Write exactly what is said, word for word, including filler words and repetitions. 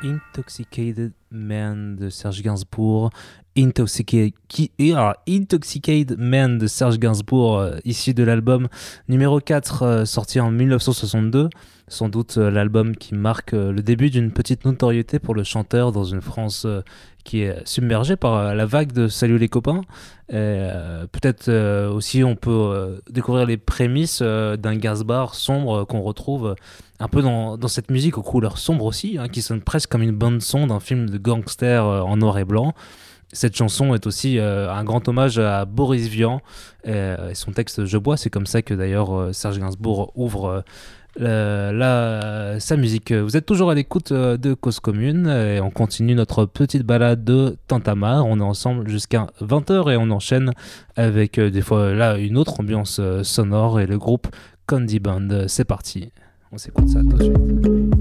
Intoxicated Man de Serge Gainsbourg. Intoxicated, qui, ah, Intoxicated Man de Serge Gainsbourg, euh, issu de l'album numéro quatre, euh, sorti en dix-neuf cent soixante-deux. Sans doute euh, l'album qui marque euh, le début d'une petite notoriété pour le chanteur dans une France euh, qui est submergée par euh, la vague de Salut les copains. Et, euh, peut-être euh, aussi on peut euh, découvrir les prémices euh, d'un Gainsbourg sombre euh, qu'on retrouve un peu dans, dans cette musique aux couleurs sombres aussi, hein, qui sonne presque comme une bande-son d'un film de gangster euh, en noir et blanc. Cette chanson est aussi euh, un grand hommage à Boris Vian et, et son texte Je bois. C'est comme ça que d'ailleurs euh, Serge Gainsbourg ouvre euh, la, la, sa musique. Vous êtes toujours à l'écoute euh, de Cause Commune et on continue notre petite balade de Tintamarre. On est ensemble jusqu'à vingt heures et on enchaîne avec euh, des fois là une autre ambiance euh, sonore et le groupe Candy Band. C'est parti, on s'écoute ça tout de suite.